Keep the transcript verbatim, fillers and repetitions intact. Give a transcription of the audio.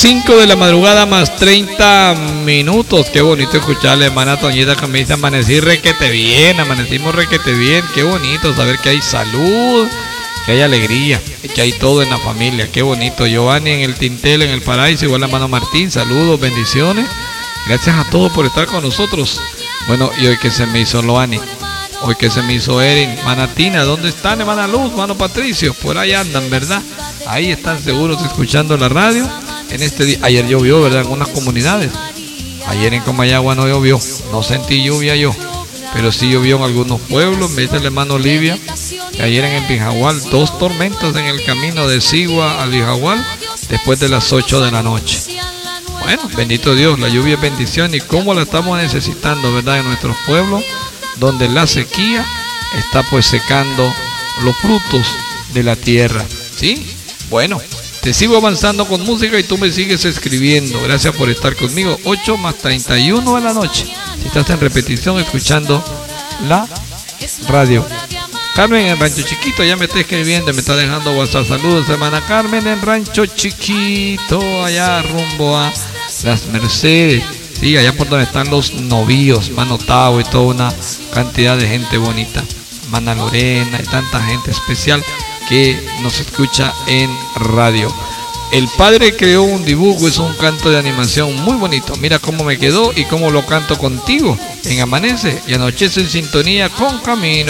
cinco de la madrugada más treinta minutos. Qué bonito escucharle, hermana Toñita, que me dice amanecí requete bien, amanecimos requete bien. Qué bonito saber que hay salud, que hay alegría, que hay todo en la familia. Qué bonito. Giovanni en el Tintel, en el Paraíso, igual hermano Martín, saludos, bendiciones. Gracias a todos por estar con nosotros. Bueno, y hoy que se me hizo Loani, hoy que se me hizo Erin, Manatina, ¿dónde están, hermana Luz, hermano Patricio? Por ahí andan, ¿verdad? Ahí están seguros escuchando la radio. En este día, ayer llovió, ¿verdad? En algunas comunidades. Ayer en Comayagua no llovió, no sentí lluvia yo, pero sí llovió en algunos pueblos. Me dice el hermano Olivia que ayer en el Bijahual, dos tormentas en el camino de Sigua al Bijahual después de las ocho de la noche. Bueno, bendito Dios, la lluvia es bendición y cómo la estamos necesitando, ¿verdad? En nuestros pueblos, donde la sequía está pues secando los frutos de la tierra, ¿sí? Bueno, te sigo avanzando con música y tú me sigues escribiendo. Gracias por estar conmigo. ocho más treinta y uno de la noche. Si estás en repetición escuchando la radio. Carmen en Rancho Chiquito ya me está escribiendo, me está dejando WhatsApp. Saludos, hermana Carmen en Rancho Chiquito, allá rumbo a Las Mercedes. Sí, allá por donde están los novíos, Mano Tavo y toda una cantidad de gente bonita. Mana Lorena y tanta gente especial que nos escucha en radio. El padre creó un dibujo, es un canto de animación muy bonito. Mira cómo me quedó y cómo lo canto contigo en Amanece y Anochece en sintonía con Camino.